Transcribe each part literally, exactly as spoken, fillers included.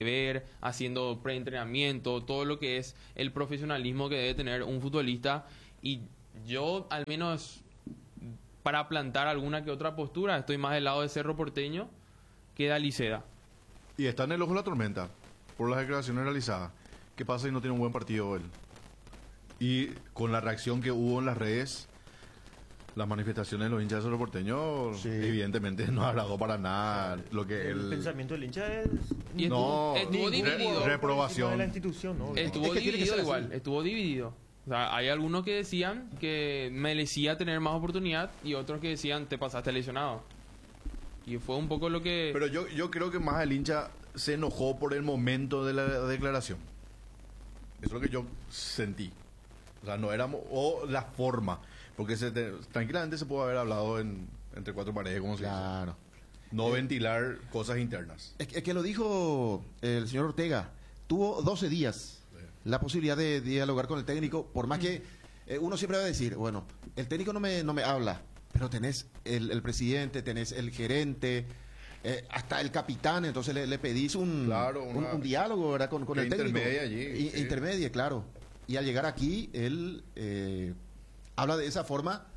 ver, haciendo preentrenamiento, todo lo que es el profesionalismo que debe tener un futbolista. Y yo, al menos, para plantar alguna que otra postura, estoy más del lado de Cerro Porteño que de Aliceda. Y está en el ojo de la tormenta por las declaraciones realizadas. ¿Qué pasa si no tiene un buen partido él? Y con la reacción que hubo en las redes, las manifestaciones de los hinchas de Cerro Porteño, sí, evidentemente no agradó para nada lo que el él... pensamiento del hincha es... Y no, estuvo, estuvo dividido. Reprobación. De la institución, ¿no? Estuvo es que dividido igual, estuvo dividido. O sea, hay algunos que decían que merecía tener más oportunidad y otros que decían te pasaste lesionado. Y fue un poco lo que... Pero yo, yo creo que más el hincha se enojó por el momento de la declaración. Eso es lo que yo sentí. O sea, no éramos... O la forma. Porque se te, tranquilamente se pudo haber hablado en, entre cuatro paredes, como se dice. Claro. No eh, ventilar cosas internas. Es que, es que lo dijo el señor Ortega. Tuvo doce días sí. la posibilidad de, de dialogar con el técnico. Por más que eh, uno siempre va a decir, bueno, el técnico no me, no me habla. Pero tenés el, el presidente, tenés el gerente, eh, hasta el capitán, entonces le, le pedís un, claro, un, una, un diálogo, ¿verdad? con, con el técnico. Intermedia allí. I, sí. Intermedia, claro. Y al llegar aquí, él eh, habla de esa forma.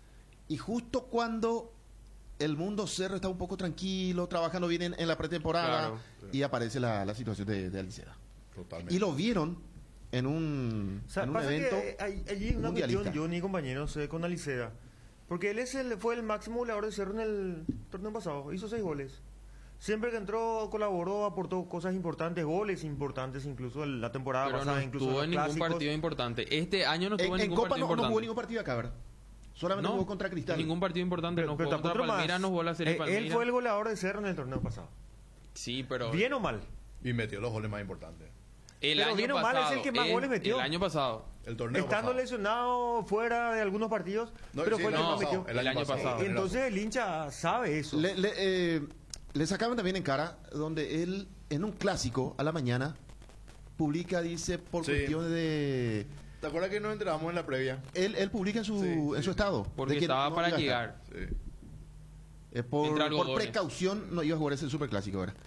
Y justo cuando el mundo Cerro está un poco tranquilo, trabajando bien en, en la pretemporada, claro, sí. y aparece la, la situación de, de Aliceda. Totalmente. Y lo vieron en un, o sea, en un pasa evento que hay, hay una cuestión, yo ni compañeros eh, con Aliceda. Porque él es el, fue el máximo goleador de Cerro en el torneo pasado. Hizo seis goles. Siempre que entró, colaboró, aportó cosas importantes, goles importantes, incluso en la temporada Pero pasada. no incluso estuvo en ningún clásicos. partido importante. Este año no estuvo en, en, en en ningún Copa partido no, importante. no jugó ningún partido acá, ¿verdad? Solamente no, jugó contra Cristal. Ningún partido importante. Pero, no pero jugó contra Palmeiras, más. no jugó la Serie eh, Palmeiras. Él fue el goleador de Cerro en el torneo pasado. Sí, pero... ¿Bien o mal? Y metió los goles más importantes. El pero año bien o mal pasado, es el que más el, goles metió. El año pasado. El torneo Estando pasado. lesionado fuera de algunos partidos, no, pero sí, fue el no, que más metió. El año, el año pasado. pasado. Entonces el hincha sabe eso. Le, le, eh, le sacaban también en cara donde él, en un clásico a la mañana, publica, dice, por sí. cuestiones de... ¿Te acuerdas que nos enterábamos en la previa? Él, él publica en su, sí, en sí. su estado. Porque de que estaba no para llegar. Sí. Eh, por por precaución no iba a jugar ese superclásico, ¿verdad?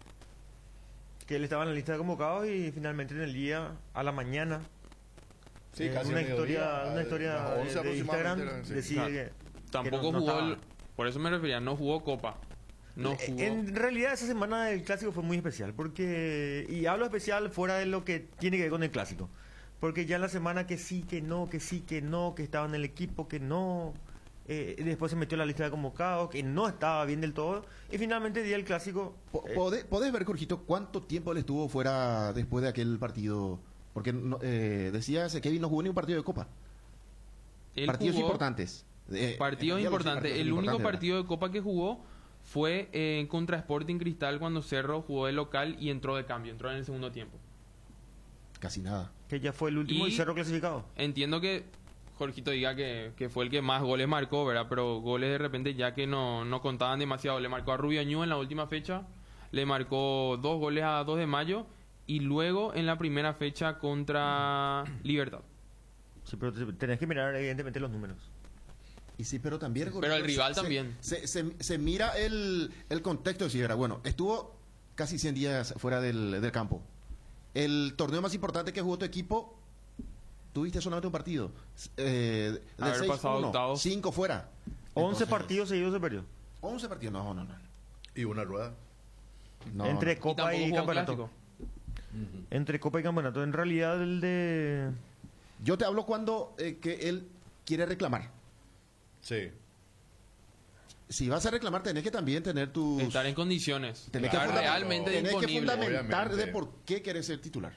Que él estaba en la lista de convocados y finalmente en el día, a la mañana, sí, eh, casi una, historia, día, una historia de, de Instagram sí. decide sí. que... Tampoco que no, jugó, no el, por eso me refería, no jugó Copa. No jugó. En realidad esa semana del clásico fue muy especial, porque, y hablo especial fuera de lo que tiene que ver con el clásico, porque ya en la semana que sí, que no, que sí, que no, que estaba en el equipo, que no, eh, después se metió en la lista de convocados, que no estaba bien del todo, y finalmente día el clásico. Eh, ¿Podés, ¿Podés ver, Jorgito, cuánto tiempo él estuvo fuera después de aquel partido? Porque no, eh, decía ese Kevin no jugó ni un partido de Copa. Él partidos jugó, importantes. Eh, partidos importantes. El único ¿verdad? partido de Copa que jugó fue eh, contra Sporting Cristal cuando Cerro jugó de local y entró de cambio, entró en el segundo tiempo. Casi nada. Que ya fue el último y y Cerro clasificado. Entiendo que Jorgito diga que, que fue el que más goles marcó, ¿verdad? Pero goles de repente ya que no, no contaban demasiado. Le marcó a Rubio Ñu en la última fecha, le marcó dos goles a dos de mayo y luego en la primera fecha contra Libertad. Sí, pero tenés que mirar evidentemente los números. Y sí, pero también... Pero el rival se, también. Se, se, se mira el, el contexto de si era, bueno, estuvo casi cien días fuera del, del campo. El torneo más importante que jugó tu equipo, tuviste solamente un partido. Eh, de seis, uno, cinco fuera. once partidos seguidos se perdió. once partidos, no, no, no. ¿Y una rueda? No, Entre no. Copa y, y Campeonato. Uh-huh. Entre Copa y Campeonato. En realidad el de... Yo te hablo cuando eh, que él quiere reclamar. Sí. Si vas a reclamar, tenés que también tener tus... Estar en condiciones. Tenés estar que realmente tenés disponible. que fundamentar obviamente. de por qué querés ser titular.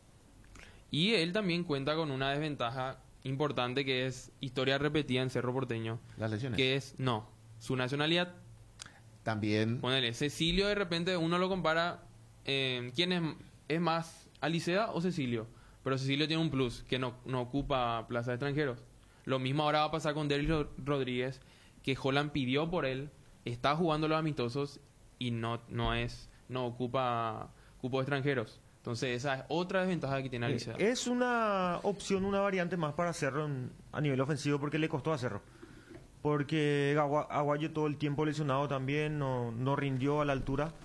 Y él también cuenta con una desventaja importante que es historia repetida en Cerro Porteño. Las lesiones. Que es, no, su nacionalidad. También... Ponele, Cecilio de repente uno lo compara... Eh, ¿Quién es, es más, Aliceda o Cecilio? Pero Cecilio tiene un plus, que no, no ocupa plaza de extranjeros. Lo mismo ahora va a pasar con Derrick Rodríguez, que Holland pidió por él, está jugando los amistosos y no no es no ocupa cupo de extranjeros. Entonces esa es otra desventaja que tiene Alicea. Eh, es una opción, una variante más para Cerro en, a nivel ofensivo, porque le costó a Cerro. Porque Aguayo todo el tiempo lesionado también, no, no rindió a la altura.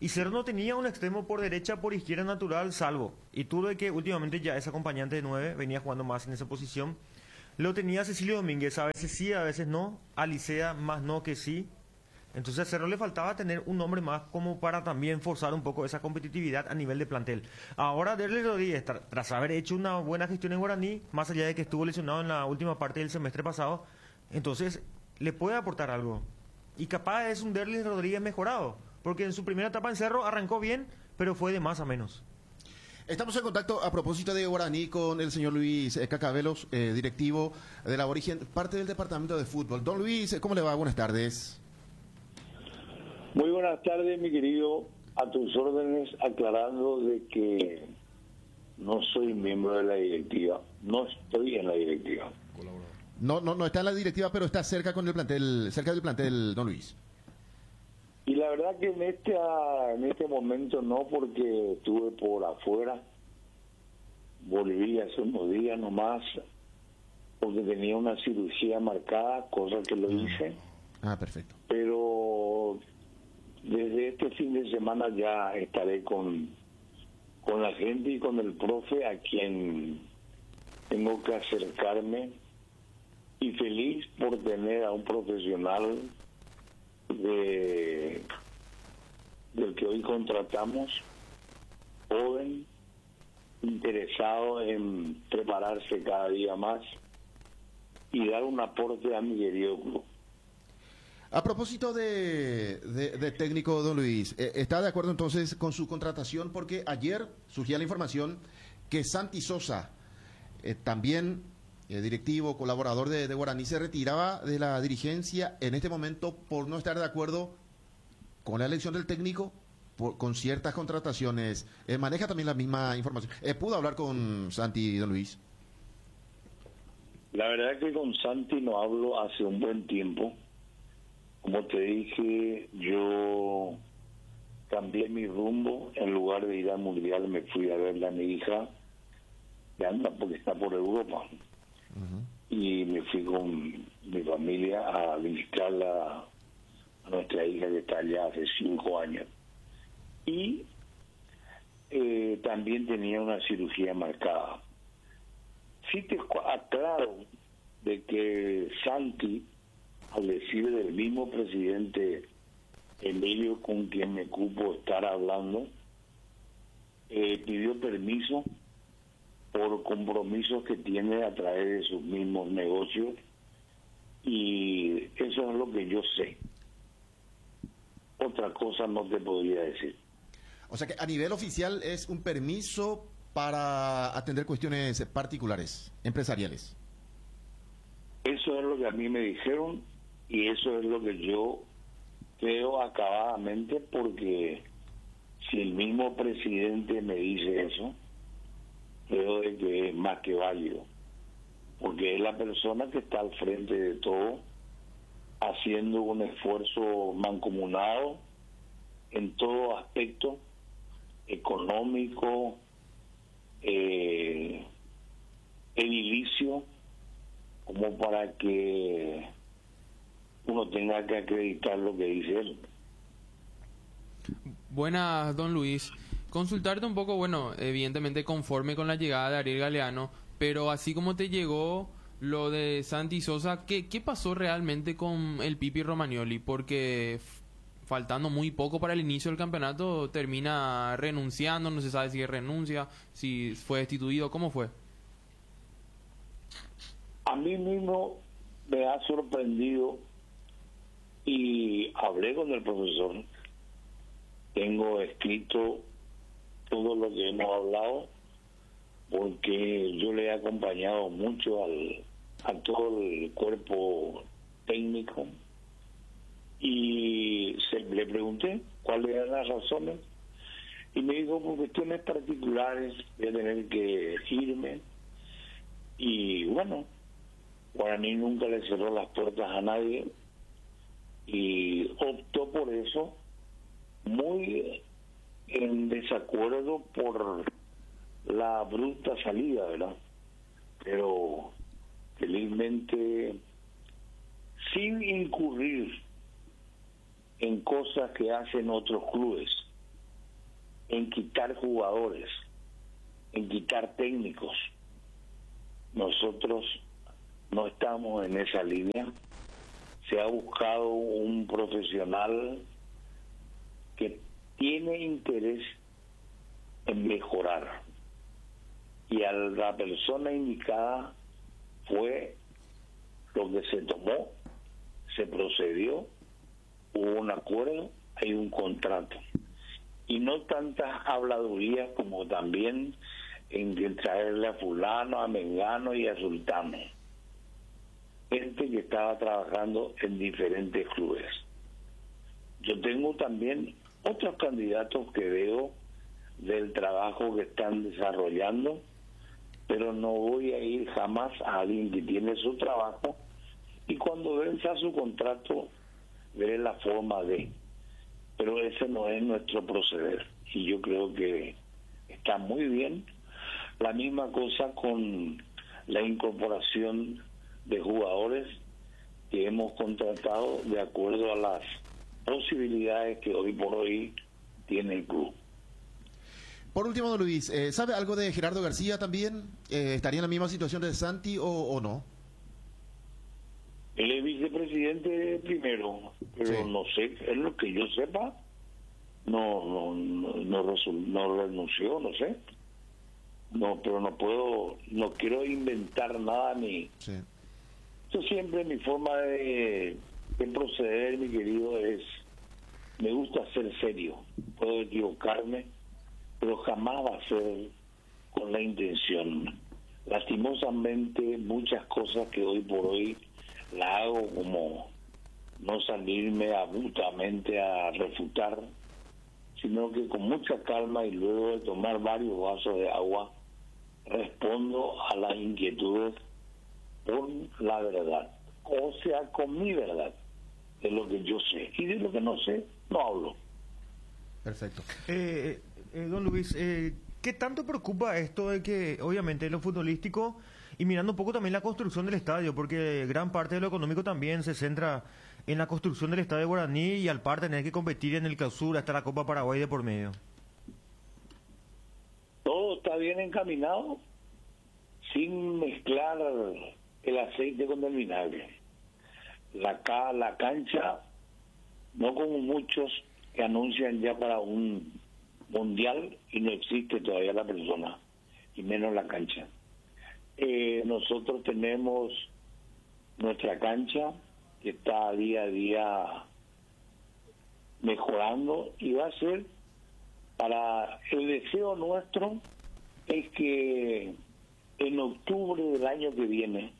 Y Cerro no tenía un extremo por derecha, por izquierda natural, salvo. Y tuve que últimamente ya es acompañante de nueve, venía jugando más en esa posición. Lo tenía Cecilio Domínguez, a veces sí, a veces no. Alicea más no que sí. Entonces a Cerro le faltaba tener un hombre más como para también forzar un poco esa competitividad a nivel de plantel. Ahora Derlis Rodríguez, tra- tras haber hecho una buena gestión en Guaraní, más allá de que estuvo lesionado en la última parte del semestre pasado, entonces le puede aportar algo. Y capaz es un Derlis Rodríguez mejorado, porque en su primera etapa en Cerro arrancó bien, pero fue de más a menos. Estamos en contacto a propósito de Guaraní con el señor Luis eh, Cacabelos, eh, directivo de la Aborigen, parte del departamento de fútbol. Don Luis, ¿cómo le va? Buenas tardes. Muy buenas tardes, mi querido, a tus órdenes, aclarando de que no soy miembro de la directiva, no estoy en la directiva. No, no, no está en la directiva, pero está cerca con el plantel, cerca del plantel, don Luis. Y la verdad que en este, en este momento no, porque estuve por afuera, volví hace unos días nomás, porque tenía una cirugía marcada, cosa que lo hice. Ah, perfecto. Pero desde este fin de semana ya estaré con, con la gente y con el profe a quien tengo que acercarme, y feliz por tener a un profesional de, del que hoy contratamos, joven, interesado en prepararse cada día más y dar un aporte a mi querido club. A propósito de, de, de técnico, don Luis, eh, ¿está de acuerdo entonces con su contratación? Porque ayer surgía la información que Santi Sosa, eh, también eh, directivo, colaborador de, de Guaraní, se retiraba de la dirigencia en este momento por no estar de acuerdo con la elección del técnico, por, con ciertas contrataciones. Eh, ¿Maneja también la misma información? Eh, ¿Pudo hablar con Santi, don Luis? La verdad que con Santi no hablo hace un buen tiempo. Como te dije, yo cambié mi rumbo. En lugar de ir al Mundial, me fui a verla a mi hija, que anda porque está por Europa. Uh-huh. Y me fui con mi familia a visitarla, a nuestra hija que está allá hace cinco años. Y eh, también tenía una cirugía marcada. Sí te aclaro de que Santi, al decir del mismo presidente Emilio con quien me cupo estar hablando, eh, pidió permiso por compromisos que tiene a través de sus mismos negocios, y eso es lo que yo sé. Otra cosa no te podría decir. O sea que a nivel oficial es un permiso para atender cuestiones particulares, empresariales. Eso es lo que a mí me dijeron, y eso es lo que yo creo acabadamente, porque si el mismo presidente me dice eso, creo de que es más que válido, porque es la persona que está al frente de todo, haciendo un esfuerzo mancomunado en todo aspecto, económico, eh, edilicio, como para que uno tenga que acreditar lo que dice él. Buenas, don Luis. Consultarte un poco, bueno, evidentemente conforme con la llegada de Ariel Galeano, pero así como te llegó lo de Santi Sosa, ¿qué, qué pasó realmente con el Pipi Romagnoli? Porque f- faltando muy poco para el inicio del campeonato, termina renunciando, no se sabe si renuncia, si fue destituido, ¿cómo fue? A mí mismo me ha sorprendido, y hablé con el profesor, tengo escrito todo lo que hemos hablado, porque yo le he acompañado mucho al, a todo el cuerpo técnico, y se, le pregunté cuáles eran las razones, y me dijo, por cuestiones particulares voy a tener que irme. Y bueno, Guaraní nunca le cerró las puertas a nadie, y optó por eso, muy en desacuerdo por la bruta salida, ¿verdad? Pero felizmente, sin incurrir en cosas que hacen otros clubes, quitar jugadores, en quitar técnicos. Nosotros no estamos en esa línea. Se ha buscado un profesional que tiene interés en mejorar. Y a la persona indicada fue lo que se tomó, se procedió, hubo un acuerdo, hay un contrato. Y no tantas habladurías como también en traerle a fulano, a mengano y a sultano. Gente que estaba trabajando en diferentes clubes. Yo tengo también otros candidatos que veo del trabajo que están desarrollando, pero no voy a ir jamás a alguien que tiene su trabajo y cuando venza su contrato veré la forma de, pero ese no es nuestro proceder y yo creo que está muy bien. La misma cosa con la incorporación de jugadores que hemos contratado de acuerdo a las posibilidades que hoy por hoy tiene el club. Por último, don Luis, eh, ¿sabe algo de Gerardo García también? Eh, ¿Estaría en la misma situación de Santi o, o no? Él es vicepresidente primero, pero Sí. no sé, es lo que yo sepa, no no no, no, resu- no renunció, no sé. No, pero no puedo, no quiero inventar nada ni... Sí. Yo siempre, mi forma de, de proceder, mi querido, es... Me gusta ser serio, puedo equivocarme, pero jamás va a ser con la intención. Lastimosamente, muchas cosas que hoy por hoy la hago como no salirme abruptamente a refutar, sino que con mucha calma y luego de tomar varios vasos de agua, respondo a las inquietudes con la verdad, o sea, con mi verdad, de lo que yo sé, y de lo que no sé, no hablo. Perfecto. Eh, eh, don Luis, eh, ¿qué tanto preocupa esto de que, obviamente, lo futbolístico y mirando un poco también la construcción del estadio, porque gran parte de lo económico también se centra en la construcción del estadio Guaraní y al par tener que competir en el clausura hasta la Copa Paraguay de por medio? Todo está bien encaminado, sin mezclar el aceite con el vinagre. La, ca- la cancha, no como muchos que anuncian ya para un mundial y no existe todavía la persona, y menos la cancha. Eh, nosotros tenemos nuestra cancha que está día a día mejorando y va a ser para el deseo nuestro es que en octubre del año que viene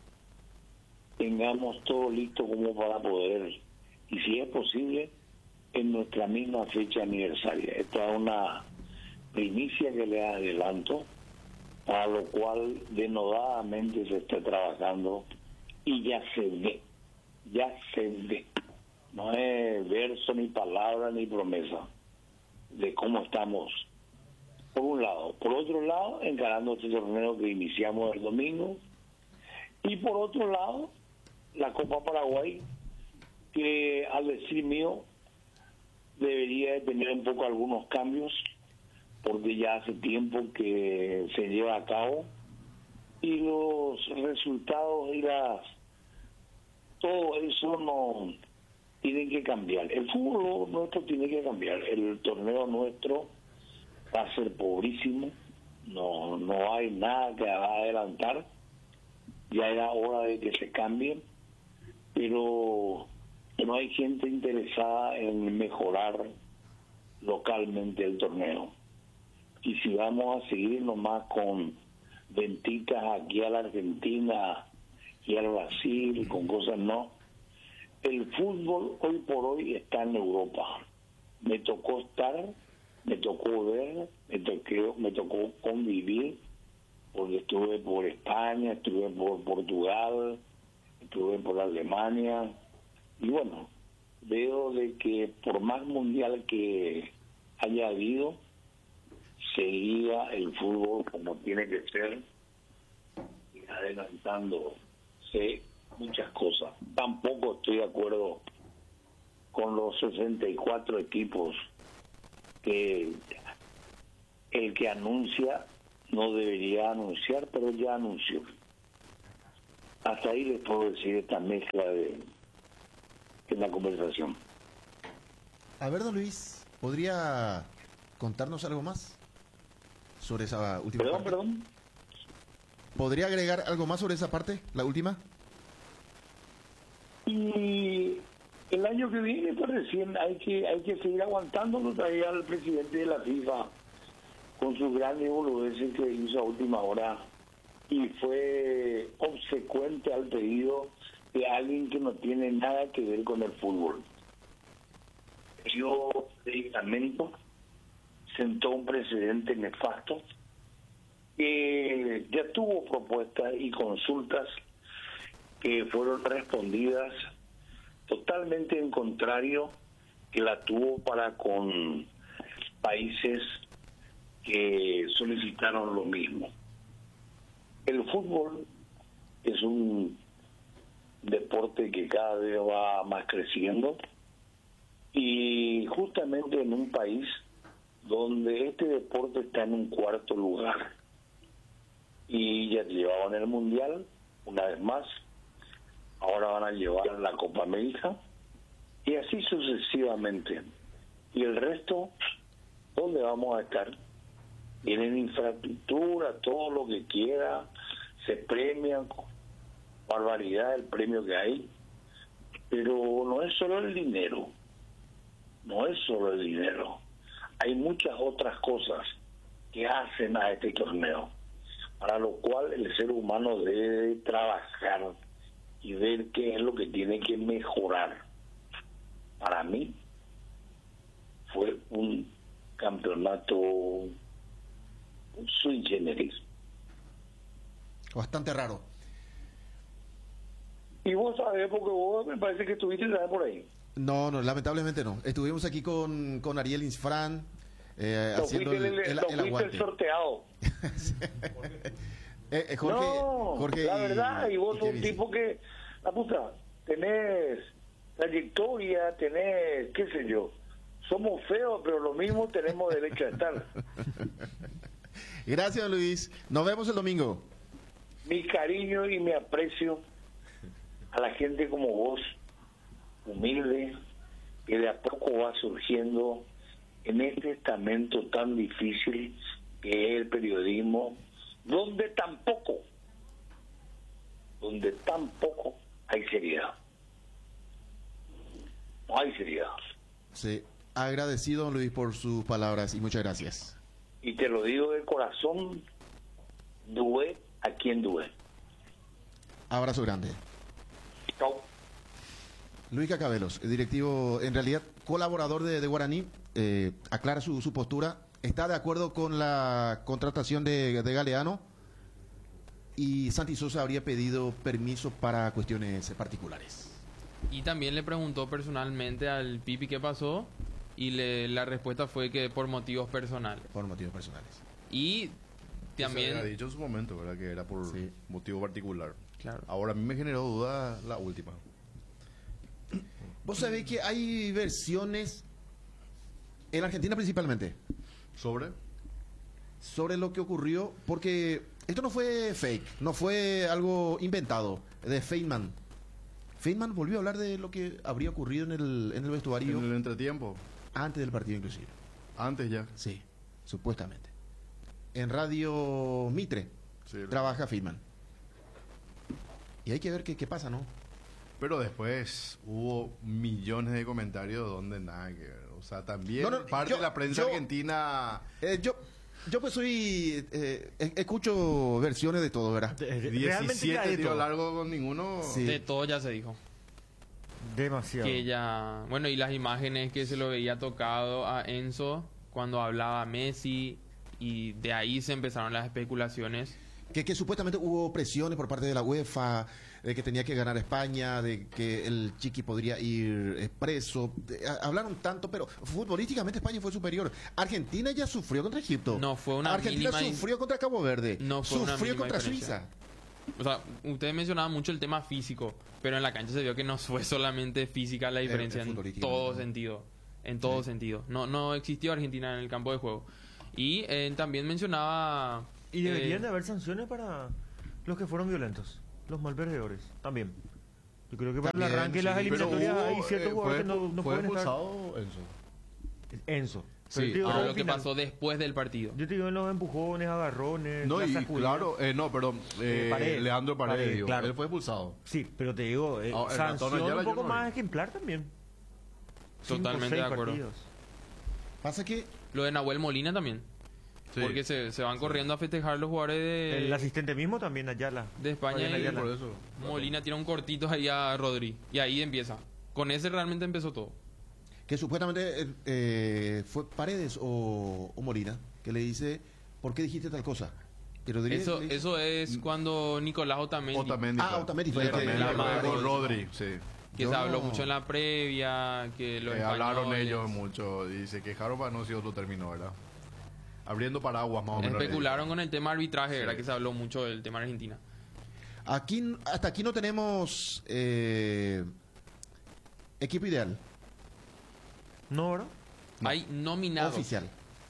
tengamos todo listo como para poder, y si es posible, en nuestra misma fecha aniversaria. Esta es una primicia que le adelanto, para lo cual denodadamente se está trabajando y ya se ve, ya se ve. No es verso, ni palabra, ni promesa de cómo estamos, por un lado. Por otro lado, encarando este torneo que iniciamos el domingo. Y por otro lado, la Copa Paraguay, que al decir mío, debería de tener un poco algunos cambios, porque ya hace tiempo que se lleva a cabo y los resultados y las todo eso no tienen que cambiar. El fútbol nuestro tiene que cambiar. El torneo nuestro va a ser pobrísimo, no no hay nada que va a adelantar, ya era hora de que se cambie, pero no hay gente interesada en mejorar localmente el torneo. Y si vamos a seguir nomás con venticas aquí a la Argentina y al Brasil, con cosas no, el fútbol hoy por hoy está en Europa. Me tocó estar, me tocó ver, me tocó, me tocó convivir, porque estuve por España, estuve por Portugal, estuve por Alemania, y bueno, veo de que por más mundial que haya habido, seguía el fútbol como tiene que ser, y adelantándose muchas cosas. Tampoco estoy de acuerdo con los sesenta y cuatro equipos que el que anuncia no debería anunciar, pero ya anunció. Hasta ahí les puedo decir esta mezcla de en la conversación. A ver, don Luis, ¿podría contarnos algo más sobre esa última Perdón, parte? perdón. ¿Podría agregar algo más sobre esa parte, la última? Y el año que viene, pues recién hay que hay que seguir aguantando, lo traía el presidente de la FIFA con sus grandes boludeces que hizo a última hora y fue obsecuente al pedido de alguien que no tiene nada que ver con el fútbol. Dio medicamento, sentó un precedente nefasto, que ya tuvo propuestas y consultas que fueron respondidas totalmente en contrario que la tuvo para con países que solicitaron lo mismo. El fútbol es un deporte que cada vez va más creciendo y justamente en un país donde este deporte está en un cuarto lugar y ya llevaban el Mundial una vez más, ahora van a llevar la Copa América y así sucesivamente. Y el resto, ¿dónde vamos a estar? Tienen infraestructura, todo lo que quiera, se premian, barbaridad el premio que hay, pero no es solo el dinero, no es solo el dinero, hay muchas otras cosas que hacen a este torneo, para lo cual el ser humano debe trabajar y ver qué es lo que tiene que mejorar. Para mí fue un campeonato sui generis. Bastante raro. Y vos sabés, porque vos me parece que estuviste también por ahí. No, no, lamentablemente no. Estuvimos aquí con, con Ariel Insfran eh, No haciendo fuiste el, el, el, no el fuiste aguante. el sorteado. eh, eh, Jorge, no, Jorge la verdad, y vos y sos un Kevin, sí. tipo que, la puta, tenés trayectoria, tenés, qué sé yo, somos feos, pero lo mismo tenemos derecho a estar. Gracias, Luis. Nos vemos el domingo. Mi cariño y mi aprecio a la gente como vos, humilde, que de a poco va surgiendo en este estamento tan difícil que es el periodismo, donde tampoco, donde tampoco hay seriedad. No hay seriedad. Sí. Agradecido, don Luis, por sus palabras y muchas gracias. Y te lo digo de corazón, dué a quien dué. Abrazo grande. Chao. Luis Cacabelos, directivo, en realidad colaborador de, de Guaraní, eh, aclara su, su postura, está de acuerdo con la contratación de, de Galeano y Santi Sosa habría pedido permiso para cuestiones particulares. Y también le preguntó personalmente al Pipi qué pasó y le, la respuesta fue que por motivos personales. Por motivos personales. Y también... Se había dicho en su momento, ¿verdad? Que era por Sí. motivo particular. Claro. Ahora a mí me generó duda la última. Vos sabés que hay versiones, en Argentina principalmente, ¿Sobre? sobre lo que ocurrió, porque esto no fue fake, no fue algo inventado, de Feynman. Feynman volvió a hablar de lo que habría ocurrido en el, en el vestuario En el entretiempo. antes del partido inclusive. Antes ya. Sí, supuestamente. En Radio Mitre Sí, trabaja Feynman. Y hay que ver qué, qué pasa, ¿no? Pero después hubo millones de comentarios donde nada que ver. O sea, también No, no, parte yo- de la prensa yo- argentina... Eh, yo, yo pues soy, eh, e- escucho versiones de todo, ¿verdad? De- Realmente diecisiete hay de tiro todo. largo con ninguno. Sí. De todo ya se dijo. Demasiado. Que ya... Bueno, y las imágenes que se lo veía tocado a Enzo cuando hablaba Messi y de ahí se empezaron las especulaciones. Que, que supuestamente hubo presiones por parte de la UEFA, de que tenía que ganar España, de que el Chiqui podría ir eh, preso. De- a- hablaron tanto, pero futbolísticamente España fue superior. Argentina ya sufrió contra Egipto. No, fue una Argentina mínima in- sufrió contra Cabo Verde. No fue una sufrió mínima contra diferencia. Suiza. O sea, ustedes mencionaban mucho el tema físico, pero en la cancha se vio que no fue solamente física la diferencia es en futbolístico, todo ¿no? sentido. En todo Sí. sentido. No, no existió Argentina en el campo de juego. Y eh, también mencionaba... Y deberían eh, de haber sanciones para los que fueron violentos, los malperdedores, también. Yo creo que para También, el arranque de las sí, Pero eliminatorias hubo, hay ciertos eh, jugadores fue, que no, no fue pueden estar. expulsado Enzo. Enzo. Sí, Pero te digo, pero al lo que final, pasó después del partido. Yo te digo en los empujones, agarrones, No, las y sacudidas. claro, eh, no, perdón, eh, Eh, Paredes. Leandro Paredes, Paredes, digo, claro. él fue expulsado. Sí, pero te digo, eh, Ah, el ratón sanción Ayala un yo poco no más vi. ejemplar también. Cinco, Totalmente seis de acuerdo. partidos. Pasa que Lo de Nahuel Molina también. Sí. Porque se, se van corriendo a festejar los jugadores de, El asistente mismo también, Ayala. de España. Fabián Y Ayala. Por eso. Molina tira un cortito ahí a Rodri. Y ahí empieza. Con ese realmente empezó todo. que supuestamente eh, eh, fue Paredes o, o Molina que le dice, ¿por qué dijiste tal cosa? Y Rodríguez Eso, le dice, eso es cuando Nicolás Otamendi, Otamendi. Ah, fue. Otamendi fue el que- Otamendi la fue madre. con Rodri, sí. que Yo se habló no- mucho en la previa, que los Eh, hablaron españoles- ellos mucho y se quejaron para no si otro término, ¿verdad? Abriendo paraguas más o menos. Especularon con el tema arbitraje, Sí. ¿verdad? Que se habló mucho del tema Argentina. Aquí, hasta aquí no tenemos eh, equipo ideal, No, ¿verdad? Hay nominados. oficial.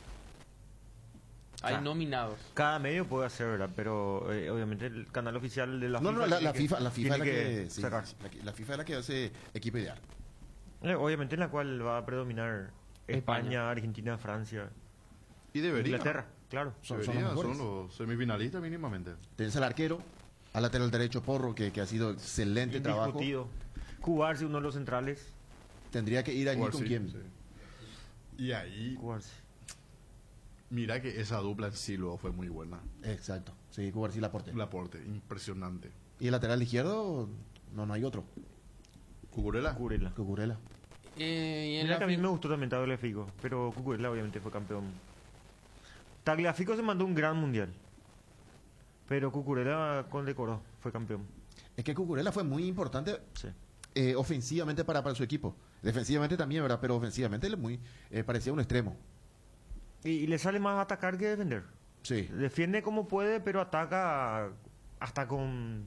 Hay Claro. nominados. Cada medio puede hacer, ¿verdad? Pero eh, obviamente el canal oficial de la No, FIFA. no, la, tiene la que- FIFA, la FIFA es la tiene que, sí, sacar. sí, la, que- la FIFA es la que hace equipo ideal. Eh, obviamente en la cual va a predominar España, España. Argentina, Francia, Y debería. Inglaterra, claro. Son, son Debería, los son, mejores. los semifinalistas mínimamente. Tenés al arquero, al lateral derecho Porro, que, que ha sido excelente trabajo. Indiscutido. Cubarse, uno de los centrales. Tendría que ir allí Jugar, con sí, quién. sí. Y ahí, Cubarse. mira que esa dupla en sí luego fue muy buena. Exacto, sí, Cubarsi y Laporte. El aporte, impresionante. Y el lateral izquierdo, no, no hay otro. Cucurella. Cucurella. Cucurella. Eh, y en Mira la que a mí fin- me gustó también Tagliafico, pero Cucurella obviamente fue campeón. Tagliafico se mandó un gran mundial, pero Cucurella condecoró, fue campeón. Es que Cucurella fue muy importante Sí. eh, ofensivamente para, para su equipo. Defensivamente también, ¿verdad? Pero ofensivamente él es muy, eh, parecía un extremo. Y, y le sale más atacar que defender. Sí. Defiende como puede, pero ataca hasta con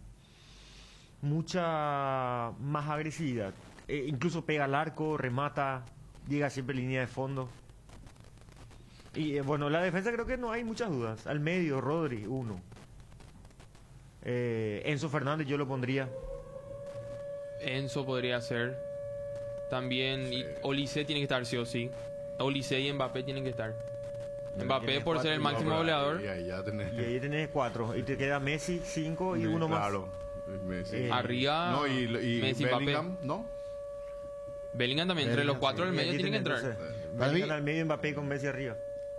mucha más agresividad. Eh, incluso pega al arco, remata, llega siempre línea de fondo. Y eh, bueno, la defensa creo que no hay muchas dudas. Al medio, Rodri, uno. Eh, Enzo Fernández yo lo pondría. Enzo podría ser. También y Olise tiene que estar sí o sí. Olise y Mbappé tienen que estar. Mbappé Tienes por ser el cuatro, máximo No, pero goleador. Y ahí ya tenés. Y ahí tenés cuatro. Y te queda Messi, cinco y Sí, uno más. Claro. Messi. Eh, Arriba No, y, y Messi, Bellingham, Mbappé. ¿no? Bellingham también. Entre los Bellingham, cuatro del Y medio aquí tienen que tenés, entrar. entonces, Para mí- Bellingham al medio y Mbappé con Messi arriba.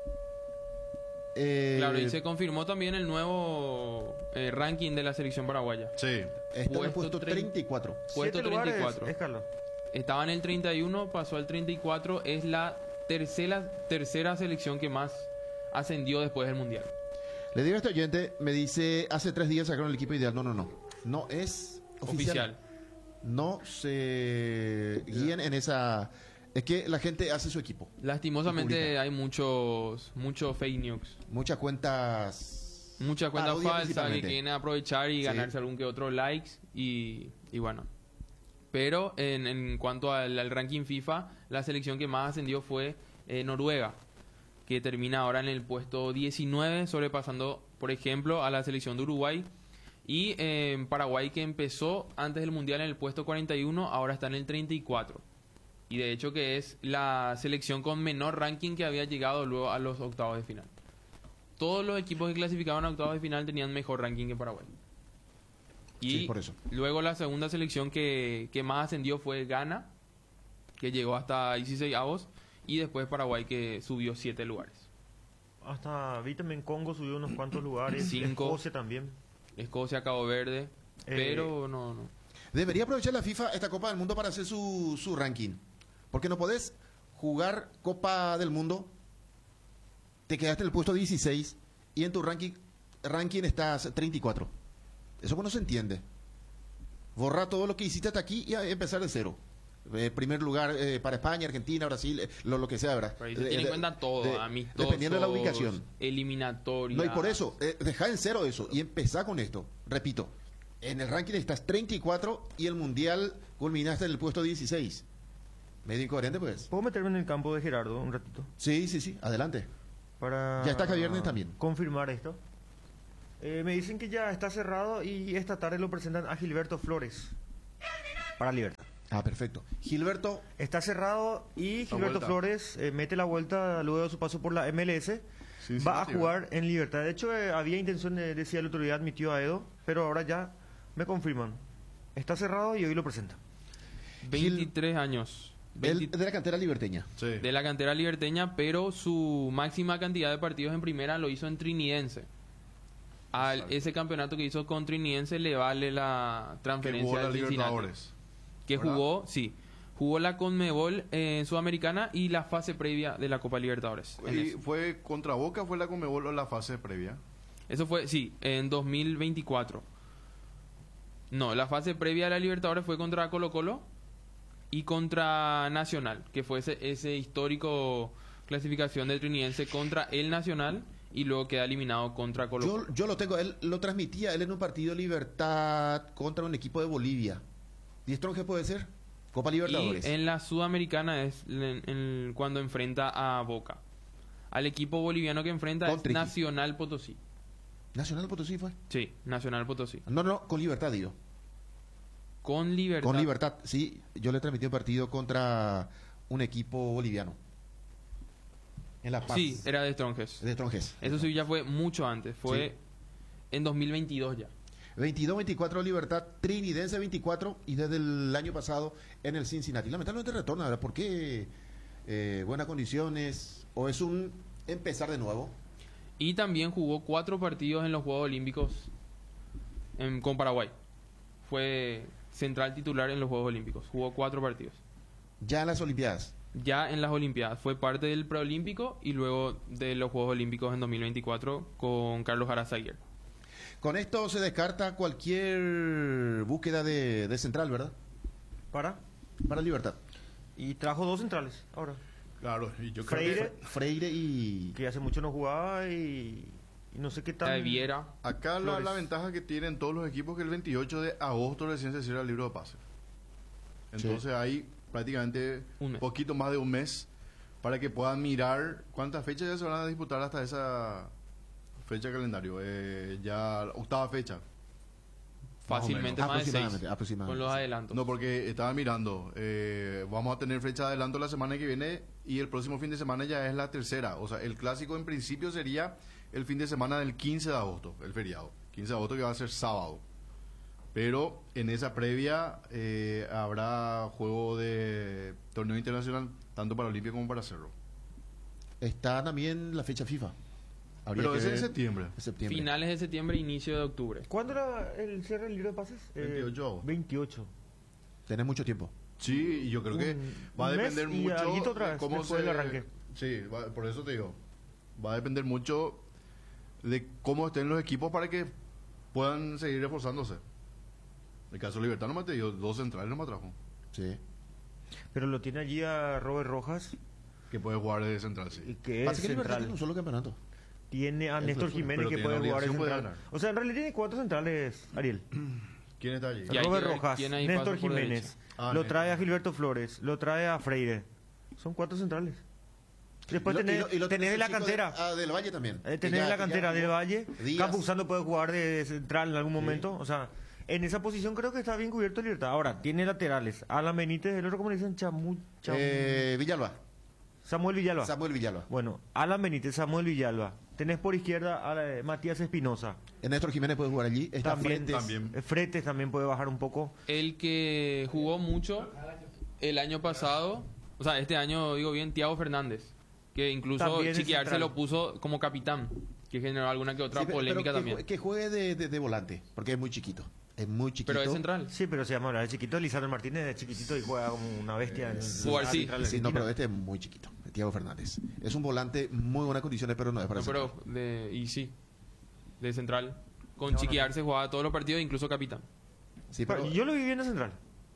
Eh, Claro, y se confirmó también el nuevo eh, ranking de la selección paraguaya. Sí. está en el puesto puesto tre- treinta y cuatro. Puesto Siete lugares, treinta y cuatro. es Carlos. Estaba en el treinta y uno, pasó al treinta y cuatro. Es la tercera, tercera selección que más ascendió después del Mundial. Le digo a este oyente, me dice, hace tres días sacaron el equipo ideal. No, no, no. No es oficial. Oficial. No se guíen en esa... Es que la gente hace su equipo. Y Lastimosamente publica. hay muchos muchos fake news. Muchas cuentas... Muchas cuentas Parodias falsas que principalmente. quieren aprovechar y Sí. ganarse algún que otro likes y, y bueno. Pero en, en cuanto al, al ranking FIFA, la selección que más ascendió fue eh, Noruega, que termina ahora en el puesto diecinueve, sobrepasando, por ejemplo, a la selección de Uruguay. Y eh, Paraguay, que empezó antes del Mundial en el puesto cuarenta y uno, ahora está en el treinta y cuatro. Y de hecho que es la selección con menor ranking que había llegado luego a los octavos de final. Todos los equipos que clasificaban a octavos de final tenían mejor ranking que Paraguay. Y Sí, por eso. luego la segunda selección que, que más ascendió fue Ghana, que llegó hasta dieciséis avos, y después Paraguay, que subió siete lugares. Hasta vi también Congo subió unos cuantos lugares. Cinco. Escocia también. Escocia, Cabo Verde, Eh, pero no, no. Debería aprovechar la FIFA esta Copa del Mundo para hacer su, su ranking. Porque no podés jugar Copa del Mundo, te quedaste en el puesto dieciséis y en tu ranking, ranking estás treinta y cuatro. Eso no se entiende. Borra todo lo que hiciste hasta aquí y a empezar de cero. Eh, primer lugar eh, para España, Argentina, Brasil, eh, lo, lo que sea, ¿verdad? Pero ahí se Eh, tiene en de- cuenta todo, de- amistosos, Dependiendo de la ubicación. eliminatorias. No, y por eso, eh, deja en cero eso y empezá con esto. Repito, en el ranking estás treinta y cuatro y el mundial culminaste en el puesto dieciséis. Medio incoherente, pues. ¿Puedo meterme en el campo de Gerardo un ratito? Sí, sí, sí, adelante. para Ya está acá viernes también. confirmar esto. Eh, me dicen que ya está cerrado y esta tarde lo presentan a Gilberto Flores para Libertad. Ah, perfecto. Gilberto, Está cerrado y La Gilberto vuelta. Flores eh, mete la vuelta luego de su paso por la M L S. Sí, sí, va a sí, jugar en Libertad. De hecho, eh, había intención, de, decía el otro día, admitió a Edo, pero ahora ya me confirman. Está cerrado y hoy lo presenta. veintitrés años. él veinte de la cantera liberteña. Sí. de la cantera liberteña, pero su máxima cantidad de partidos en primera lo hizo en Trinidense. Al, Exacto. ese campeonato que hizo con Trinidense le vale la Que transferencia jugó la al Cincinnati. Libertadores. Que ¿verdad? jugó, sí. Jugó la Conmebol eh, Sudamericana y la fase previa de la Copa Libertadores. en ¿Y eso. fue contra Boca, fue la Conmebol o la fase previa? Eso fue, sí, en dos mil veinticuatro. No, la fase previa de la Libertadores fue contra Colo Colo y contra Nacional, que fue ese, ese histórico clasificación de Trinidense contra el Nacional y luego queda eliminado contra Colo Colo. Yo, yo lo tengo, él lo transmitía, él en un partido de Libertad contra un equipo de Bolivia. ¿Die Strong puede ser? Copa Libertadores. Y en la Sudamericana es en- en- cuando enfrenta a Boca. Al equipo boliviano que enfrenta Con es Triqui. Nacional Potosí. Nacional Potosí fue. Sí, Nacional Potosí. No, no, con Libertad, digo. Con Libertad. Con Libertad, sí. Yo le transmití un partido contra un equipo boliviano. En La Paz. Sí, era de Strongest. De Strongest. Eso sí ya fue mucho antes. Fue Sí. en dos mil veintidós ya. veintidós veinticuatro Libertad, Trinidense veinticuatro y desde el año pasado en el Cincinnati. Lamentablemente retorna, ¿verdad? ¿Por qué eh, buenas condiciones? ¿O es un empezar de nuevo? Y también jugó cuatro partidos en los Juegos Olímpicos en- con Paraguay. Fue central titular en los Juegos Olímpicos. Jugó cuatro partidos. Ya en las Olimpiadas. Ya en las Olimpiadas. Fue parte del preolímpico y luego de los Juegos Olímpicos en dos mil veinticuatro con Carlos Arazaguer. Con esto se descarta cualquier búsqueda de, de central, ¿verdad? Para. Para Libertad. Y trajo dos centrales ahora. Claro, y yo creo Freire, que Freire y... que hace mucho no jugaba y, y no sé qué La tal. de Viera. acá la, Flores. la ventaja que tienen todos los equipos es que el veintiocho de agosto recién se cierra el libro de pases. Entonces hay prácticamente Un un mes. poquito más de un mes para que puedan mirar cuántas fechas ya se van a disputar hasta esa fecha de calendario. Eh, ya octava fecha. Fácilmente más, de seis. Aproximadamente, aproximadamente. Con los adelantos. No, porque estaba mirando. eh, vamos a tener fecha de adelanto la semana que viene y el próximo fin de semana ya es la tercera. O sea, el clásico en principio sería el fin de semana del quince de agosto, el feriado. quince de agosto que va a ser sábado. Pero en esa previa eh, habrá juego de torneo internacional, tanto para Olimpia como para Cerro. Está también la fecha FIFA. Habría Pero que ese es ver- en septiembre. en septiembre. Finales de septiembre, inicio de octubre. ¿Cuándo era el cierre del libro de pases? Eh, veintiocho. veintiocho. Tenés mucho tiempo. Sí, y yo creo que Un- va a un mes depender y mucho alguito otra de vez, cómo después se del arranque. Sí, va- por eso te digo, va a depender mucho de cómo estén los equipos para que puedan seguir reforzándose. En el caso de Libertad nomás te digo, dos centrales nomás trajo, Sí. Pero lo tiene allí a Robert Rojas, que puede jugar de central, y sí. que es Pasa que Libertad central. tiene un solo campeonato. Tiene a Es Néstor lo suyo, Jiménez pero que tiene puede la jugar de obligación, puede central. ganar. O sea, en realidad tiene cuatro centrales, Ariel. ¿Quién está allí? Y ahí Robert tiene- Rojas, tiene ahí Néstor paso por Jiménez, derecha. Ah, lo Néstor. trae a Gilberto Flores, lo trae a Freire. Son cuatro centrales. Después Y lo- tenés, y lo- y lo tenés tenés en la el chico cantera. de- ah, del Valle también. Eh, Que tenés ya- en la que ya cantera jugó del Valle. Díaz. Campuzano puede jugar de central en algún momento. O sea, en esa posición creo que está bien cubierto Libertad. Ahora, tiene laterales. Alan Benítez, el otro, como le dicen? Chamu, Chamu- Eh, Villalba. Samuel Villalba. Samuel Villalba. Bueno, Alan Benítez, Samuel Villalba. Tenés por izquierda a eh, Matías Espinosa. Eh, Néstor Jiménez puede jugar allí. Está También, Fuentes. también. eh, Fretes también puede bajar un poco. El que jugó mucho el año pasado, o sea, este año digo bien, Thiago Fernández, que incluso También es Chiquiar se central. lo puso como capitán, que generó alguna que otra Sí, pero- polémica pero que también. jue- Que juegue de, de- de volante, porque es muy chiquito. Es muy chiquito. Pero es central. Sí, pero se llama ahora de chiquito. Lisandro Martínez de chiquitito y juega como una bestia. en- Jugar, en- sí. central de Sí, no, Argentina. pero este es muy chiquito. Thiago Fernández. Es un volante muy buenas condiciones, pero no es para No, central. pero de, y sí, de central. Con No, no, Chiquiar se jugaba todos los partidos, incluso capitán. Sí, Pero pero... yo lo vi bien de central.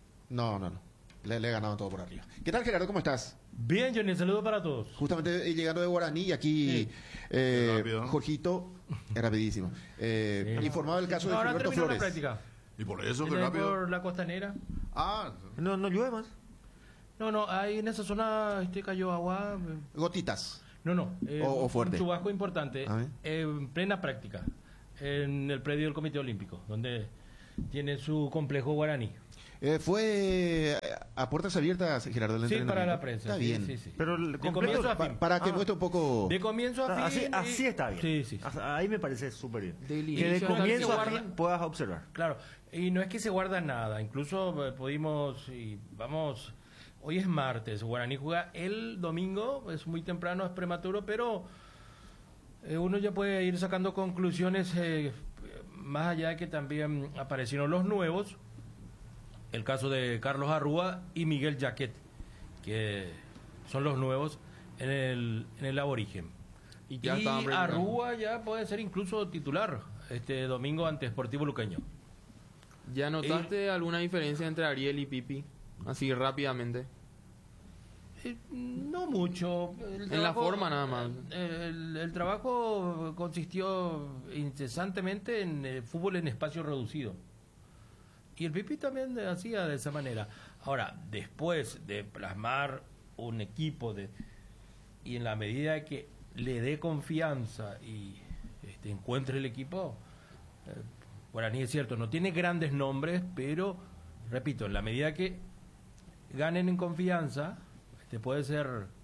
No, no, no. Le, le he ganado todo por arriba. ¿Qué tal, Gerardo? ¿Cómo estás? Bien, Johnny, saludo para todos. Justamente eh, llegando de Guaraní y aquí eh, Rápido. Jorgito, es rapidísimo, eh, Sí. informaba del caso de Ahora Gilberto terminó la Flores. práctica. Y por eso, que Viene rápido. por la costanera. Ah, No, no llueve más. No, no, ahí en esa zona este cayó agua. eh, Gotitas. No, no. eh, O- o fuerte. Un chubasco importante. A ver. eh, en plena práctica. En el predio del Comité Olímpico, donde tiene su complejo guaraní. Eh, fue eh, a puertas abiertas, Gerardo, el Sí, para entrenamiento. la prensa. Está sí, bien. sí, sí. Pero el De completo- comienzo a Pa- fin. para que Ah. muestre un poco... De comienzo a fin. Así, y- así está bien. Sí, sí, sí. Hasta ahí me parece súper bien. Del Que inicio de hasta el comienzo a final. fin puedas observar. Claro, y no es que se guarda nada, incluso eh, pudimos, y vamos, hoy es martes, Guaraní juega el domingo, es muy temprano, es prematuro, pero eh, uno ya puede ir sacando conclusiones, eh, más allá de que también aparecieron los nuevos, el caso de Carlos Arrúa y Miguel Jaquet, que son los nuevos en el, en el aborigen. Y Y ya estaban practicando. Arrúa ya puede ser incluso titular este domingo ante Sportivo Luqueño. ¿Ya notaste alguna diferencia entre Ariel y Pipi? Así rápidamente. Eh, No mucho. El En la forma nada más. El, el trabajo consistió incesantemente en eh, fútbol en espacio reducido. Y el Pipi también de- hacía de esa manera. Ahora, después de plasmar un equipo de y en la medida que le dé confianza y este, encuentre el equipo, eh, Guaraní es cierto, no tiene grandes nombres, pero, repito, en la medida que ganen en confianza, este puede ser,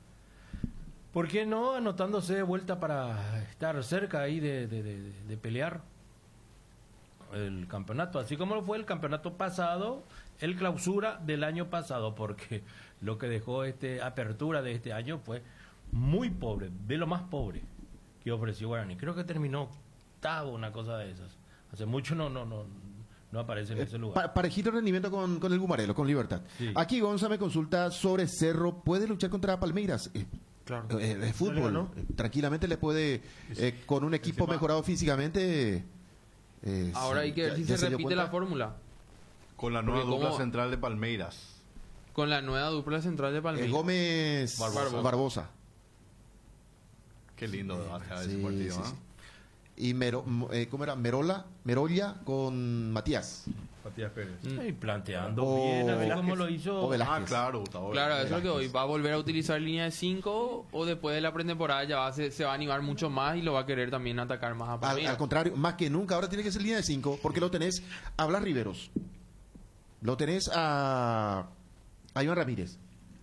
¿por qué no? Anotándose de vuelta para estar cerca ahí de, de- de- de pelear el campeonato, así como lo fue el campeonato pasado, el clausura del año pasado, porque lo que dejó este apertura de este año fue muy pobre, de lo más pobre que ofreció Guaraní. Creo que terminó octavo, una cosa de esas. Hace mucho no no no no aparece en ese lugar. Pa- parejito rendimiento con, con el Gumarelo, con Libertad. Sí. Aquí Gonza me consulta sobre Cerro. ¿Puede luchar contra Palmeiras? Eh, Claro. eh, de ¿No le fútbol. ganó? Eh, Tranquilamente le puede, eh, con un equipo Encima- mejorado físicamente. eh, Ahora sí, hay que ver ya- si ya se dio repite cuenta. la fórmula. Con la nueva Porque dupla como- central de Palmeiras. Con la nueva dupla central de Eh, Palmeiras. Gómez Barbosa. Barbosa. Qué lindo debate a Sí, ese partido, sí, ¿ah? sí. Y Mero, m- eh, ¿cómo era? Merola, Merolla con Matías. Matías Pérez. Y planteando O bien, así Velázquez. como lo hizo. O Velázquez. Ah, claro, Gustavo. Claro, eso es lo que Velázquez. hoy va a volver a utilizar línea de cinco o después de la pretemporada ya va a se, se va a animar mucho más y lo va a querer también atacar más a Al, Palmeiras. al contrario, más que nunca, ahora tiene que ser línea de cinco, porque lo tenés a Blas Riveros, lo tenés a, a Iván Ramírez.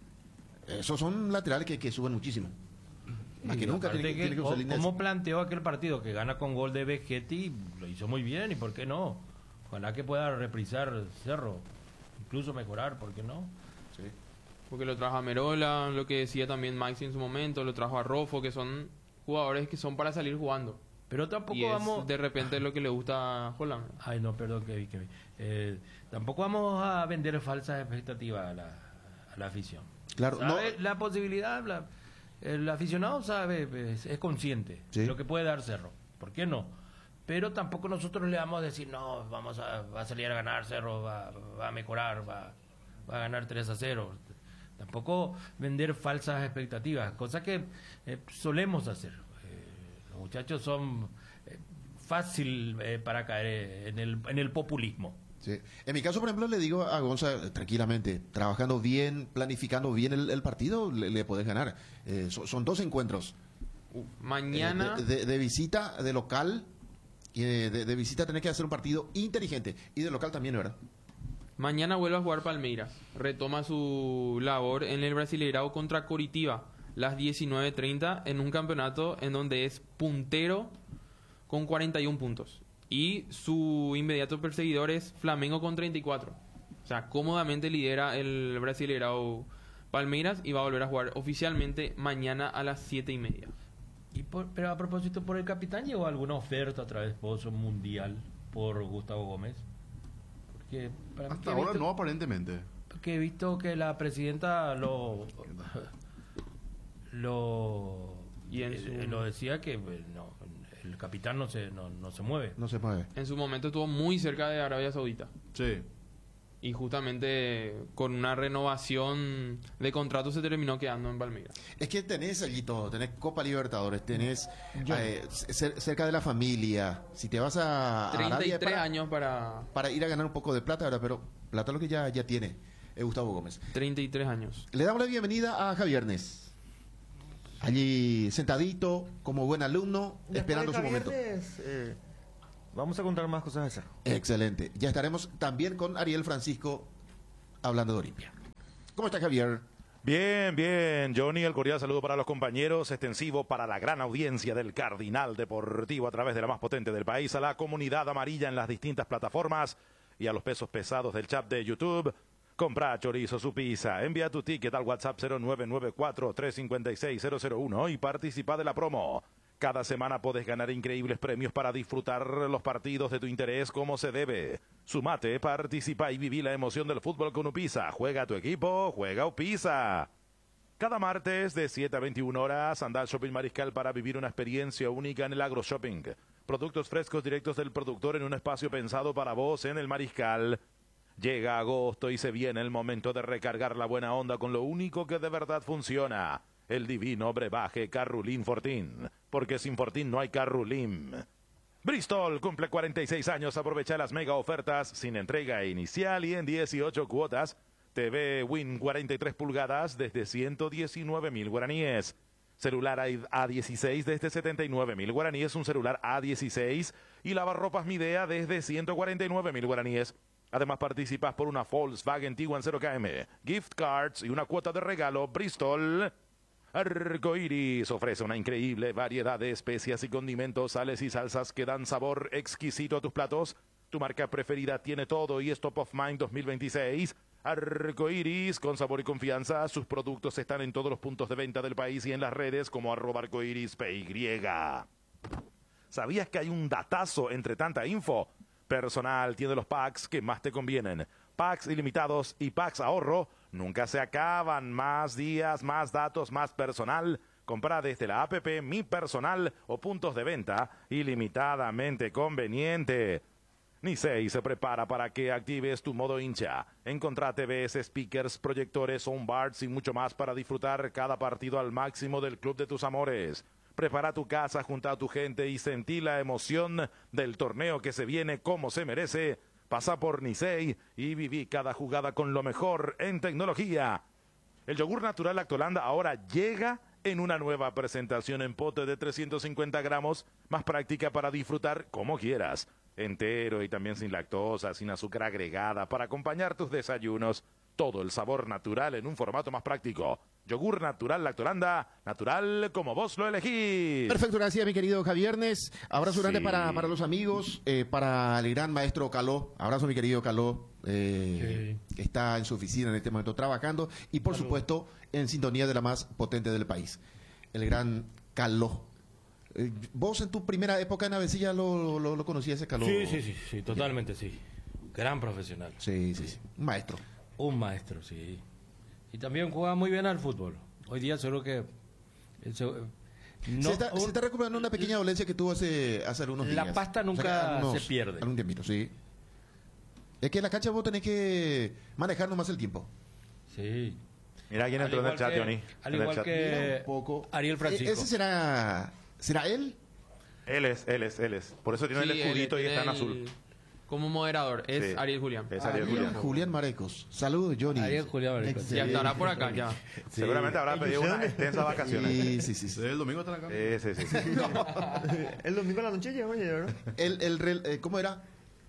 Esos son laterales que, que suben muchísimo. Más que Y nunca aparte tiene, que- que tiene que usar co- línea de ¿Cómo cinco. planteó aquel partido que gana con gol de Vegetti? Lo hizo muy bien, ¿y por qué no? Ojalá que pueda reprisar Cerro, incluso mejorar, ¿por qué no? Porque lo trajo a Merola, lo que decía también Maxi en su momento, lo trajo a Rofo, que son jugadores que son para salir jugando. Pero tampoco Y es vamos... de repente lo que le gusta a Holland. Ay, no, perdón, Kevin, Kevin. Eh, tampoco vamos a vender falsas expectativas a la, a la afición. Claro, ¿Sabe? no- La posibilidad, la- el aficionado sabe, es, es consciente Sí. de lo que puede dar Cerro. ¿Por qué no? Pero tampoco nosotros le vamos a decir, no, vamos a, va a salir a ganar Cerro, va, va a mejorar, va, va a ganar tres a cero. Tampoco vender falsas expectativas, cosa que eh, solemos hacer. Eh, los muchachos son eh, fácil eh, para caer eh, en el, en el populismo. Sí. En mi caso, por ejemplo, le digo a Gonza, eh, tranquilamente, trabajando bien, planificando bien el, el partido, le, le podés ganar. Eh, so- son dos encuentros. Uh, mañana, Eh, de, de- de visita, de local, y de, de- de visita tenés que hacer un partido inteligente. Y de local también, ¿verdad? mañana vuelve a jugar Palmeiras. Retoma su labor en el Brasileirao contra Coritiba, las diecinueve treinta, en un campeonato en donde es puntero con cuarenta y uno puntos. Y su inmediato perseguidor es Flamengo con treinta y cuatro. O sea, cómodamente lidera el Brasileirao Palmeiras y va a volver a jugar oficialmente mañana a las siete y media. Y por- pero a propósito, ¿por el capitán llegó alguna oferta a través de Pozo Mundial por Gustavo Gómez? Porque para mí que Hasta he ahora visto- no, aparentemente. que he visto que la presidenta lo lo Y en eh, su- lo decía que eh, no, el capitán no se no, no se mueve. No se mueve. En su momento estuvo muy cerca de Arabia Saudita. Sí. Y justamente con una renovación de contrato se terminó quedando en Palmeiras. Es que tenés allí todo, tenés Copa Libertadores, tenés eh, cer- cerca de la familia. Si te vas a, a treinta y Arabia tres para, años para... para ir a ganar un poco de plata, ¿verdad? Pero plata lo que ya, ya tiene eh, Gustavo Gómez. treinta y tres años. Le damos la bienvenida a Javiernes. allí sentadito, como buen alumno, Después esperando de su momento. Javiernes, eh, vamos a contar más cosas de Cerro. Excelente. Ya estaremos también con Ariel Francisco hablando de Olimpia. ¿Cómo está, Javier? Bien, bien, Johnny, el cordial saludo para los compañeros, extensivo para la gran audiencia del Cardinal Deportivo a través de la más potente del país, a la comunidad amarilla en las distintas plataformas y a los pesos pesados del chat de YouTube. Compra chorizo su pizza, envía tu ticket al WhatsApp cero nueve nueve cuatro, tres cinco seis, cero cero uno y participa de la promo. Cada semana podés ganar increíbles premios para disfrutar los partidos de tu interés como se debe. Sumate, participa y viví la emoción del fútbol con Upisa. Juega tu equipo, juega Upisa. Cada martes de siete a veintiuna horas, anda al Shopping Mariscal para vivir una experiencia única en el Agro Shopping. Productos frescos directos del productor en un espacio pensado para vos en el Mariscal. Llega agosto y se viene el momento de recargar la buena onda con lo único que de verdad funciona. El divino brebaje Carrulín Fortín, porque sin Fortín no hay Carrulín. Bristol cumple cuarenta y seis años, aprovecha las mega ofertas sin entrega inicial y en dieciocho cuotas. T V Win cuarenta y tres pulgadas desde ciento diecinueve mil guaraníes. Celular A dieciséis desde setenta y nueve mil guaraníes, un celular A dieciséis y lavarropas Midea desde ciento cuarenta y nueve mil guaraníes. Además participas por una Volkswagen Tiguan cero K M, gift cards y una cuota de regalo Bristol. Arcoiris ofrece una increíble variedad de especias y condimentos, sales y salsas que dan sabor exquisito a tus platos. Tu marca preferida tiene todo y es Top of Mind dos mil veintiséis. Arcoiris, con sabor y confianza. Sus productos están en todos los puntos de venta del país y en las redes como arroba arcoiris P Y. ¿Sabías que hay un datazo entre tanta info? Personal tiene los packs que más te convienen. Packs ilimitados y packs ahorro nunca se acaban. Más días, más datos, más personal. Compra desde la app Mi Personal o puntos de venta ilimitadamente conveniente. Nicey se prepara para que actives tu modo hincha. Encontrá T Vs, speakers, proyectores, soundbars y mucho más para disfrutar cada partido al máximo del club de tus amores. Prepara tu casa junto a tu gente y sentí la emoción del torneo que se viene como se merece. Pasa por Nicey y viví cada jugada con lo mejor en tecnología. El yogur natural Lactolanda ahora llega en una nueva presentación en pote de trescientos cincuenta gramos, más práctica para disfrutar como quieras. Entero y también sin lactosa, sin azúcar agregada, para acompañar tus desayunos. Todo el sabor natural en un formato más práctico. Yogur natural Lactolanda, natural como vos lo elegís. Perfecto, gracias mi querido Javiernes. Abrazo Sí. grande para, para los amigos, eh, para el gran maestro Caló. Abrazo mi querido Caló, eh, que está en su oficina en este momento trabajando y por supuesto en sintonía de la más potente del país, el gran Caló. Eh, ¿Vos en tu primera época en Avecilla lo, lo, lo conocías ese Caló? Sí, sí, sí, sí, totalmente sí. Gran profesional. Sí, sí, sí. Un maestro. Un maestro, sí. Y también juega muy bien al fútbol. Hoy día seguro que... el se- no- se, está, se está recuperando una pequeña dolencia que tuvo hace, hace algunos La días. pasta nunca se pierde. Algún tiempito, sí. Es que en la cancha vos tenés que manejar nomás el tiempo. Sí. Mira quién Al entró en el igual chat, que- Johnny. Al En el igual chat. que Mira un poco. Ariel Francisco. E- ¿Ese será, será él? Él es, él es, él es. Por eso tiene Sí, el escudito él y está en tiene azul. el- Como moderador, es Sí. Ariel Julián. Es Ariel Julián, Julián. Julián Marecos. Saludos, Johnny. Ariel Julián Marecos. Ya Excelente. estará por acá, ya. Seguramente habrá pedido unas extensas vacaciones. Sí, sí, sí. sí. Desde el domingo está acá. Sí, sí, sí. sí. El domingo a la noche llegó, ya, ¿verdad? El, el, rel- eh, ¿Cómo era?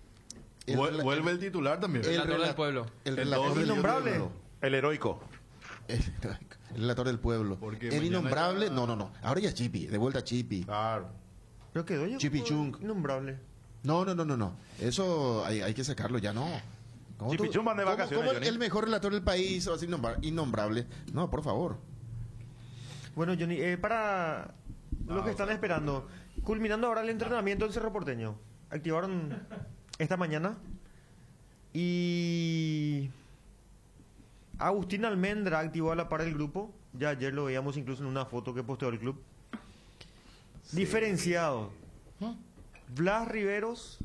El Vuel- rela- Vuelve el titular también. el relator del rela- pueblo. El El relator dos del del innombrable. pueblo. El heroico. El, el relator del pueblo. Porque El mañana innombrable. ya- No, no, no. Ahora ya Chipi. De vuelta Chipi. Claro. Pero quedó ya Chipi como Chung. innombrable. No, no, no, no, no. Eso hay, hay que sacarlo ya, no. ¿Cómo tú- Chipichún van de cómo- vacaciones, cómo el, Johnny? el mejor relator del país va a ser innombra- innombrable? No, por favor. Bueno, Johnny, eh, para los que están esperando, culminando ahora el entrenamiento del Cerro Porteño. Activaron esta mañana y Agustín Almendra activó a la par del grupo. Ya ayer lo veíamos incluso en una foto que posteó el club. Diferenciado. Blas Riveros,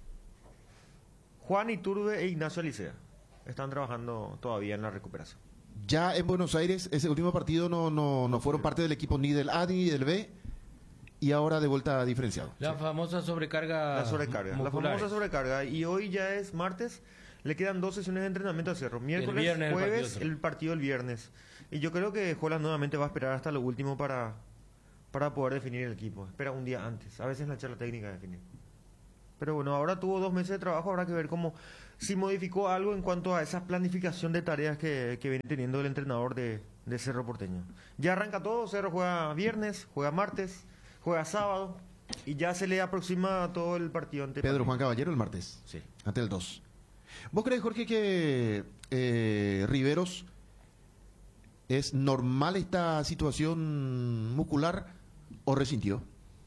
Juan Iturbe e Ignacio Alicea. Están trabajando todavía en la recuperación. Ya en Buenos Aires, ese último partido no, no, no fueron parte del equipo ni del A ni del B. Y ahora de vuelta diferenciado. La famosa sobrecarga. La sobrecarga. La muscular. famosa sobrecarga. Y hoy ya es martes. Le quedan dos sesiones de entrenamiento a Cerro. Miércoles, viernes el jueves, partido. el partido el viernes. Y yo creo que Holland nuevamente va a esperar hasta lo último para, para poder definir el equipo. Espera un día antes. A veces la charla técnica de definir. Pero bueno, ahora tuvo dos meses de trabajo. Habrá que ver cómo si modificó algo en cuanto a esa planificación de tareas que, que viene teniendo el entrenador de, de Cerro Porteño. Ya arranca todo. Cerro juega viernes, juega martes, juega sábado. Y ya se le aproxima todo el partido ante Pedro Patrick. Juan Caballero el martes. Sí. Ante el dos. ¿Vos crees, Jorge, que eh, Riveros es normal esta situación muscular o resintió?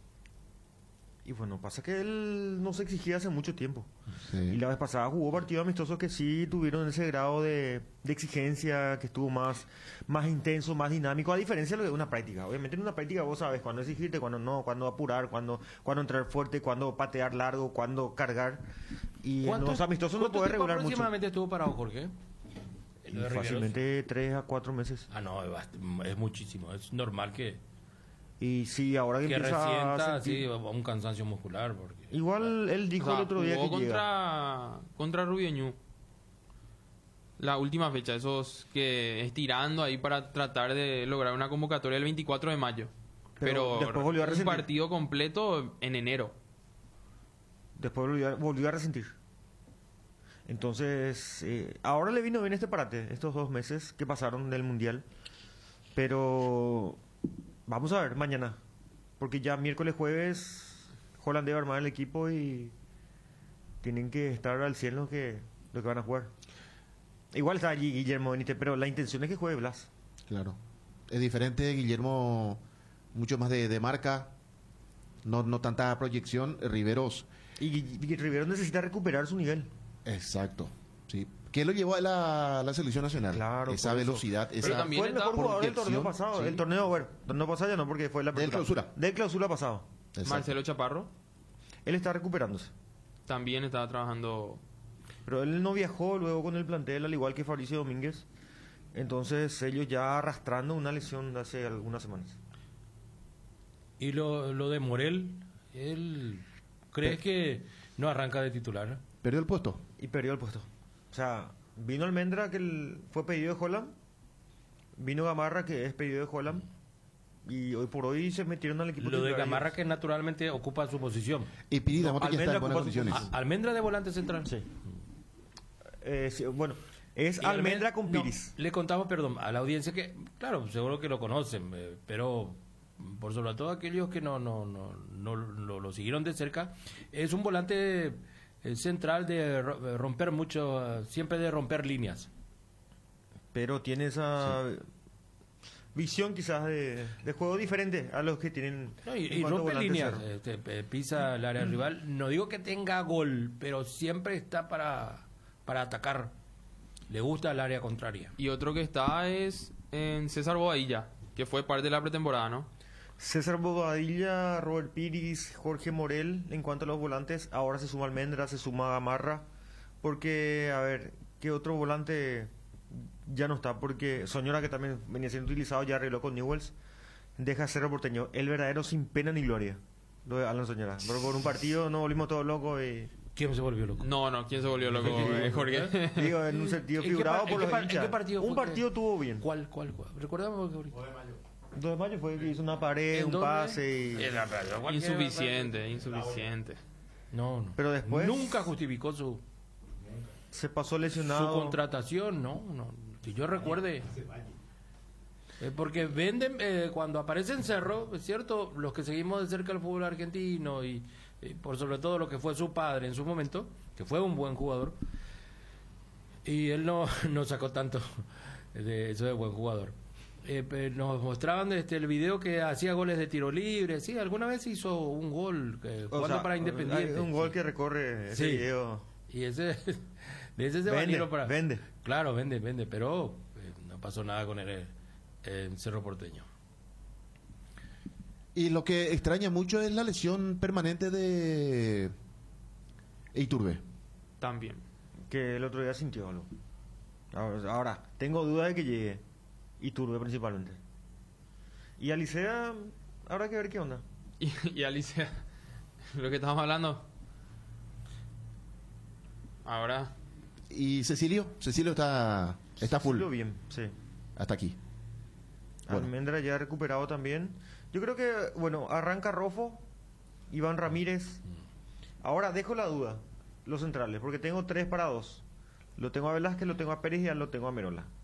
Y bueno, pasa que él no se exigía hace mucho tiempo. Sí. Y la vez pasada jugó partidos amistosos que sí tuvieron ese grado de, de exigencia, que estuvo más, más intenso, más dinámico, a diferencia de lo de una práctica. Obviamente en una práctica vos sabes cuándo exigirte, cuándo no, cuándo apurar, cuándo, cuándo entrar fuerte, cuándo patear largo, cuándo cargar. Y en los amistosos no cuánto puede tiempo regular mucho. aproximadamente estuvo parado Jorge? Y Lo de Riveros. fácilmente tres a cuatro meses. Ah, no, es, bast- es muchísimo. Es normal que, Y sí, ahora que, que empieza a resienta sentir- sí, un cansancio muscular. Porque, Igual él dijo O sea, el otro día que jugó llega. contra, contra Rubio Ñu. La última fecha, esos que estirando ahí para tratar de lograr una convocatoria el veinticuatro de mayo. Pero Pero, después volvió a un resentir. partido completo en enero. Después volvió a, volvió a resentir. Entonces, eh, ahora le vino bien este parate, estos dos meses que pasaron del Mundial. Pero vamos a ver mañana. Porque ya miércoles, jueves, Holland debe armar el equipo y tienen que estar al cien los que, los que van a jugar. Igual está allí Guillermo Benítez, pero la intención es que juegue Blas. Claro. Es diferente, Guillermo, mucho más de, de marca, no, no tanta proyección. Riveros, Y, Gui- y Rivero necesita recuperar su nivel. exacto. Sí. ¿Qué lo llevó a la, a la selección nacional? Claro, Esa por eso. velocidad, Pero esa también Fue el está mejor jugador del torneo proyección, pasado. sí. El torneo, bueno, torneo pasado ya no, porque fue la Del apertura. clausura. Del clausura pasado. Exacto. Marcelo Chaparro Él está recuperándose. también estaba trabajando. Pero él no viajó luego con el plantel, al igual que Fabricio Domínguez. Entonces ellos ya arrastrando una lesión de hace algunas semanas. y lo, lo de Morel, él ¿crees que no arranca de titular? Perdió el puesto. Y perdió el puesto. O sea, vino Almendra, que el- fue pedido de Holland. Vino Gamarra, que es pedido de Holland. Y hoy por hoy se metieron al equipo Lo de titular. Gamarra que naturalmente ocupa su posición. Y Piri No, Damote que está Almendra en buenas ocupa su condiciones. A- Almendra de volante central. Sí. Eh, sí, bueno, es Y Almendra con no, Piris. le contamos, perdón, a la audiencia que, claro, seguro que lo conocen, eh, pero por sobre todo aquellos que no, no, no, no lo, lo siguieron de cerca, es un volante eh, central de ro- romper mucho, eh, siempre de romper líneas. Pero tiene esa visión quizás de, de juego diferente a los que tienen. No, y en y cuanto a rompe volante líneas, cerro. este, eh, pisa el área rival. No digo que tenga gol, pero siempre está para, para atacar. Le gusta el área contraria. Y otro que está es en César Bobadilla, que fue parte de la pretemporada, ¿no? César Bobadilla, Robert Piris, Jorge Morel, en cuanto a los volantes, ahora se suma Almendra, se suma Gamarra, porque, a ver, ¿qué otro volante ya no está? Porque Soñora, que también venía siendo utilizado, ya arregló con Newells, deja Cerro Porteño, el verdadero sin pena ni gloria, lo de Alan Soñora. Pero por un partido nos volvimos todos locos y, ¿Quién se volvió loco? No, no, ¿quién se volvió loco, eh, Jorge? digo, en un sentido ¿En qué figurado par- por en los qué par- en hinchas. qué partido Un fue partido que- tuvo bien. ¿Cuál, cuál, cuál? Recordamos que ahorita. dos de mayo fue que hizo una pared, ¿En un dónde? pase y... En la playa, cualquier- Insuficiente, insuficiente. No, no. Pero después- Nunca justificó su, Se pasó su lesionado. contratación, no, no. Que yo recuerde. Eh, porque venden, eh, cuando aparece en Cerro, es cierto, los que seguimos de cerca el fútbol argentino y, y por sobre todo lo que fue su padre en su momento, que fue un buen jugador, y él no, no sacó tanto de eso de buen jugador. Eh, pe- nos mostraban este, el video que hacía goles de tiro libre, sí, alguna vez hizo un gol eh, O jugando sea, para Independiente. hay un gol sí. que recorre ese Sí. video. Y ese, de ese se Vende, valieron para... vende. Claro, vende, vende, pero eh, no pasó nada con él eh, en Cerro Porteño. Y lo que extraña mucho es la lesión permanente de Iturbe. También. Que el otro día sintió algo. Ahora, ahora, tengo duda de que llegue. Y Turbe principalmente. Y Alicea, habrá que ver qué onda. Y, y Alicia, lo que estábamos hablando. Ahora, Y Cecilio, Cecilio está, está full. Lo bien, sí. Hasta aquí. Bueno. Almendra ya recuperado también. Yo creo que, bueno, arranca Rofo, Iván Ramírez. Ahora dejo la duda, los centrales, porque tengo tres para dos. Lo tengo a Velázquez, lo tengo a Pérez y ya lo tengo a Merola.